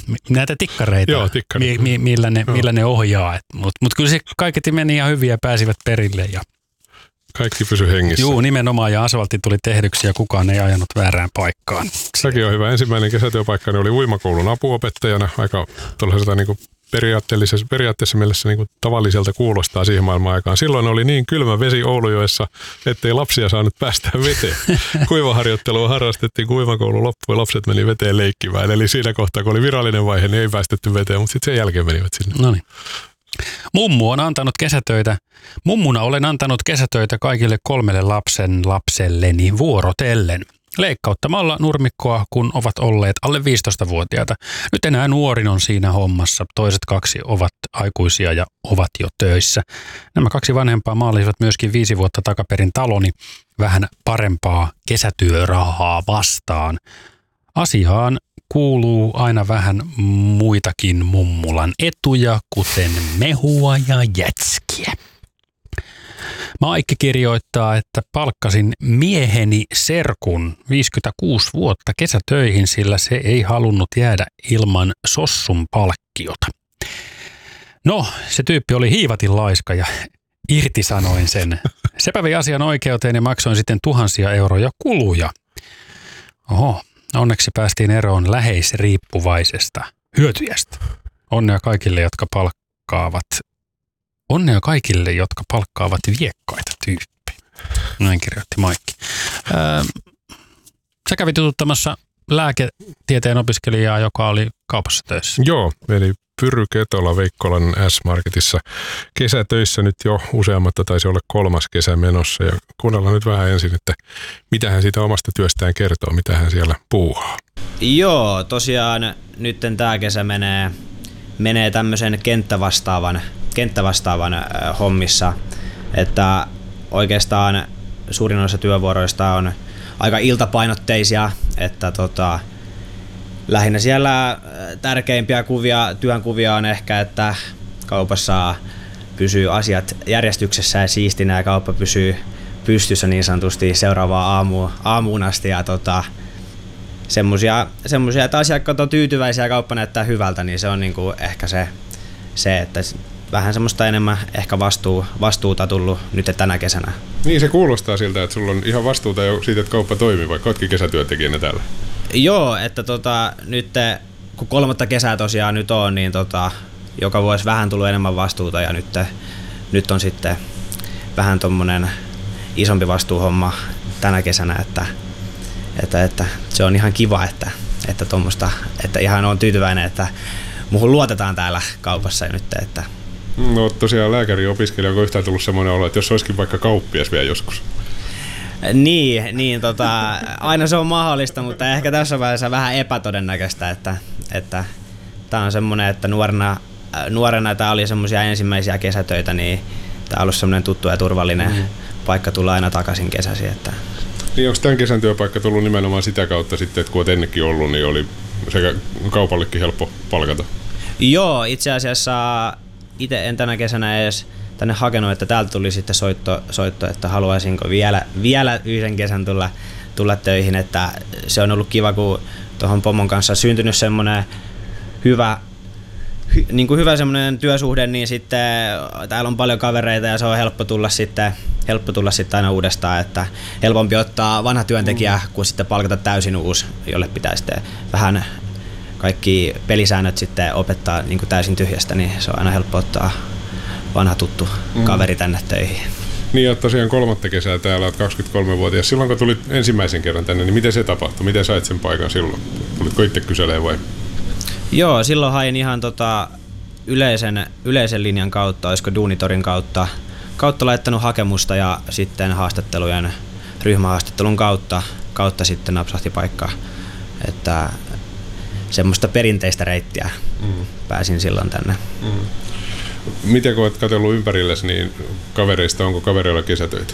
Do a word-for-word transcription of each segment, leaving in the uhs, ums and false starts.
näitä tikkareita, Joo, tikkareita. mi, mi, millä, ne, millä ne ohjaa. Mutta mut kyllä se kaiketi meni ihan hyvin ja pääsivät perille. Ja kaikki pysy hengissä. Juu, nimenomaan, ja asfaltti tuli tehdyksi ja kukaan ei ajanut väärään paikkaan. Sekin on hyvä. Ensimmäinen kesätyöpaikkani oli uimakoulun apuopettajana. Aika tuollaiselta niin kuin periaatteessa, periaatteessa mielessä niin kuin tavalliselta kuulostaa siihen maailman aikaan. Silloin oli niin kylmä vesi Oulujoessa, ettei lapsia saanut päästä veteen. Kuivaharjoittelua harrastettiin, kuivakoulu loppui ja lapset meni veteen leikkimään. Eli siinä kohtaa, kun oli virallinen vaihe, niin ei päästetty veteen, mutta sitten sen jälkeen menivät sinne. No niin. Mummu on antanut kesätöitä. Mummuna olen antanut kesätöitä kaikille kolmelle lapsen lapselleni vuorotellen. Leikkauttamalla nurmikkoa, kun ovat olleet alle viisitoistavuotiaita. Nyt enää nuorin on siinä hommassa. Toiset kaksi ovat aikuisia ja ovat jo töissä. Nämä kaksi vanhempaa maalisivat myöskin viisi vuotta takaperin taloni vähän parempaa kesätyörahaa vastaan. Asiaan kuuluu aina vähän muitakin mummulan etuja, kuten mehua ja jätskiä. Maikki kirjoittaa, että palkkasin mieheni serkun viisikymmentäkuusi vuotta kesätöihin, sillä se ei halunnut jäädä ilman sossun palkkiota. No, se tyyppi oli hiivatin laiska ja irtisanoin sen. Sepä vei asian oikeuteen ja maksoin sitten tuhansia euroja kuluja. Oho, onneksi päästiin eroon läheisriippuvaisesta hyötyjästä. Onnea kaikille, jotka palkkaavat Onnea kaikille, jotka palkkaavat viekkaita tyyppejä. Näin kirjoitti Maikki. Öö, sä kävit jututtamassa lääketieteen opiskelijaa, joka oli kaupassa töissä. Joo, eli Pyry Ketola Veikkolan S-Marketissa kesätöissä nyt jo useammatta, taisi olla kolmas kesä menossa. Ja kuunnellaan nyt vähän ensin, että mitä hän siitä omasta työstään kertoo, mitä hän siellä puuhaa. Joo, tosiaan nyt tämä kesä menee, menee tämmöisen kenttävastaavan kenttävastaavan hommissa, että oikeastaan suurin osa työvuoroista on aika iltapainotteisia, että tota, lähinnä siellä tärkeimpiä kuvia, työn kuvia on ehkä, että kaupassa pysyy asiat järjestyksessä ja siistinä ja kauppa pysyy pystyssä niin sanotusti seuraavaan aamuun, aamuun asti ja tota, semmosia, semmosia, että asiakkaat on tyytyväisiä ja kauppa näyttää hyvältä, niin se on niinku ehkä se, se että vähän semmoista enemmän ehkä vastuu, vastuuta tullut nyt tänä kesänä. Niin se kuulostaa siltä, että sulla on ihan vastuuta jo siitä, että kauppa toimii, vaikka oletkin kesätyöntekijänä täällä. Joo, että tota, nyt kun kolmatta kesää tosiaan nyt on, niin tota, joka vuosi vähän tullut enemmän vastuuta ja nyt, nyt on sitten vähän tommonen isompi vastuuhomma tänä kesänä, että, että, että se on ihan kiva, että, että, tommoista, että ihan on tyytyväinen, että muuhun luotetaan täällä kaupassa nyt, että no tosiaan lääkäri-opiskelija, onko yhtään tullut semmoinen olo, että jos olisikin vaikka kauppias vielä joskus? Niin, niin tota, aina se on mahdollista, mutta ehkä tässä vaiheessa vähän epätodennäköistä, että, että tämä on semmoinen, että nuorena, nuorena tämä oli semmoisia ensimmäisiä kesätöitä, niin tämä on ollut semmoinen tuttu ja turvallinen mm. paikka tulla aina takaisin kesäsi. Että. Niin onko tämän kesän työpaikka tullut nimenomaan sitä kautta sitten, että kun olet ennenkin ollut, niin oli sekä kaupallekin helppo palkata? Joo, itse asiassa itse en tänä kesänä edes tänne hakenut, että täältä tuli sitten soitto, soitto että haluaisinko vielä, vielä yhden kesän tulla, tulla töihin, että se on ollut kiva, kun tuohon pomon kanssa on syntynyt semmoinen hyvä, hy, niin kuin hyvä semmoinen työsuhde, niin sitten täällä on paljon kavereita ja se on helppo tulla sitten, helppo tulla sitten aina uudestaan, että helpompi ottaa vanha työntekijä, mm. kuin sitten palkata täysin uusi, jolle pitää sitten vähän kaikki pelisäännöt sitten opettaa niin kuin täysin tyhjästä, niin se on aina helppo ottaa vanha tuttu mm. kaveri tänne töihin. Niin, olet tosiaan kolmatta kesää täällä, olet kaksikymmentäkolmevuotias. Silloin kun tulit ensimmäisen kerran tänne, niin miten se tapahtui? Miten sait sen paikan silloin? Tulitko itse kyselemään vai? Joo, silloin hain ihan tota yleisen, yleisen linjan kautta, olisiko Duunitorin kautta, kautta laittanut hakemusta ja sitten haastattelujen, ryhmähaastattelun kautta, kautta sitten napsahti paikka. Että semmoista perinteistä reittiä mm. pääsin silloin tänne. Mm. Miten kun olet katsellut ympärillesi, niin kavereista, onko kavereilla kesätöitä?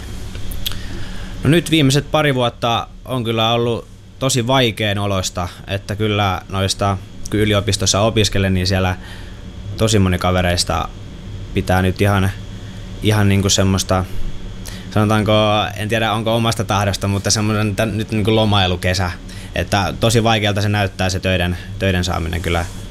No nyt viimeiset pari vuotta on kyllä ollut tosi vaikean oloista, että kyllä noista, kun yliopistossa opiskelen, niin siellä tosi moni kavereista pitää nyt ihan, ihan niin kuin semmoista, sanotaanko, en tiedä onko omasta tahdosta, mutta semmoinen nyt niin kuin lomailukesä. Että tosi vaikealta se näyttää se töiden, töiden saaminen kyllä